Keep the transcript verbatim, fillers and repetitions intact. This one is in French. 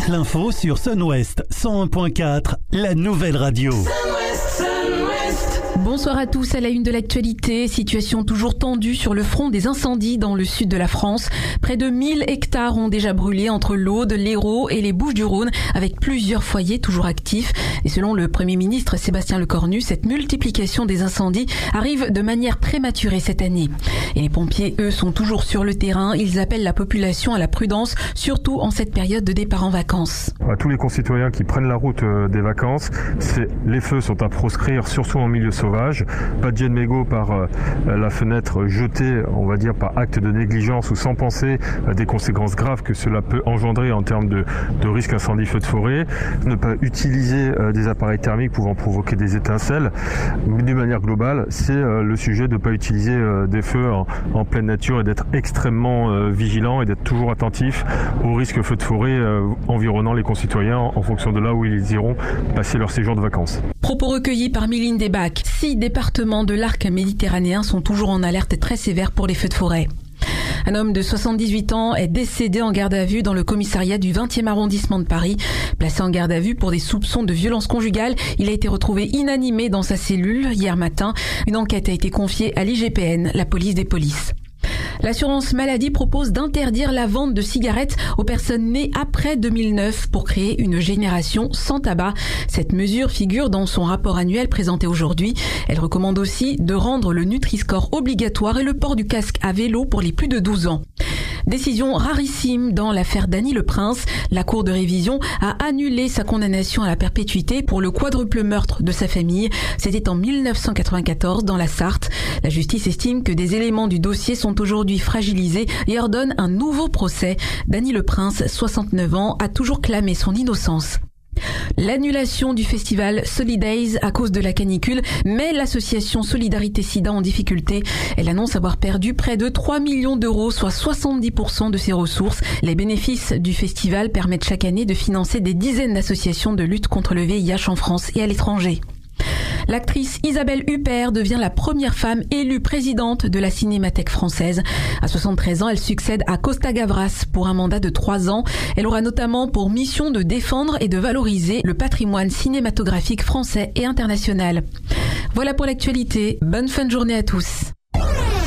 L'info sur Sun-Ouest cent un point quatre, la nouvelle radio. Bonsoir à tous, à la une de l'actualité. Situation toujours tendue sur le front des incendies dans le sud de la France. Près de mille hectares ont déjà brûlé entre l'Aude, l'Hérault et les Bouches-du-Rhône, avec plusieurs foyers toujours actifs. Et selon le Premier ministre Sébastien Lecornu, cette multiplication des incendies arrive de manière prématurée cette année. Et les pompiers, eux, sont toujours sur le terrain. Ils appellent la population à la prudence, surtout en cette période de départ en vacances. À tous les concitoyens qui prennent la route des vacances, c'est, les feux sont à proscrire, surtout en milieu sauvage. Pas de jet de mégot par euh, la fenêtre jetée, on va dire par acte de négligence ou sans penser à des conséquences graves que cela peut engendrer en termes de, de risque incendie feu de forêt. Ne pas utiliser euh, des appareils thermiques pouvant provoquer des étincelles. D'une manière globale, c'est euh, le sujet de ne pas utiliser euh, des feux en, en pleine nature et d'être extrêmement euh, vigilant et d'être toujours attentif aux risques feux de forêt euh, environnant les concitoyens en, en fonction de là où ils iront passer leur séjour de vacances. Propos recueillis par Mylène Desbacs. Six départements de l'arc méditerranéen sont toujours en alerte très sévère pour les feux de forêt. Un homme de soixante-dix-huit ans est décédé en garde à vue dans le commissariat du vingtième arrondissement de Paris. Placé en garde à vue pour des soupçons de violence conjugale, il a été retrouvé inanimé dans sa cellule hier matin. Une enquête a été confiée à l'I G P N, la police des polices. L'assurance maladie propose d'interdire la vente de cigarettes aux personnes nées après deux mille neuf pour créer une génération sans tabac. Cette mesure figure dans son rapport annuel présenté aujourd'hui. Elle recommande aussi de rendre le Nutri-Score obligatoire et le port du casque à vélo pour les plus de douze ans. Décision rarissime dans l'affaire Dany Le Prince. La Cour de révision a annulé sa condamnation à la perpétuité pour le quadruple meurtre de sa famille. C'était en mille neuf cent quatre-vingt-quatorze dans la Sarthe. La justice estime que des éléments du dossier sont aujourd'hui fragilisés et ordonne un nouveau procès. Dany Le Prince, soixante-neuf ans, a toujours clamé son innocence. L'annulation du festival Solidays à cause de la canicule met l'association Solidarité Sida en difficulté. Elle annonce avoir perdu près de trois millions d'euros, soit soixante-dix pour cent de ses ressources. Les bénéfices du festival permettent chaque année de financer des dizaines d'associations de lutte contre le V I H en France et à l'étranger. L'actrice Isabelle Huppert devient la première femme élue présidente de la Cinémathèque française. À soixante-treize ans, elle succède à Costa Gavras pour un mandat de trois ans. Elle aura notamment pour mission de défendre et de valoriser le patrimoine cinématographique français et international. Voilà pour l'actualité. Bonne fin de journée à tous.